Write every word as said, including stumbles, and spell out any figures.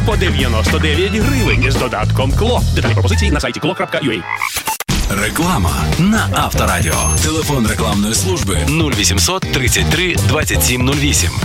по дев'яносто дев'ять гривень з додатком КЛО. Деталі пропозиції на сайті кей ел о крапка ю а. Реклама на Авторадіо. Телефон рекламної служби нуль вісімсот тридцять три двадцять сім нуль вісім.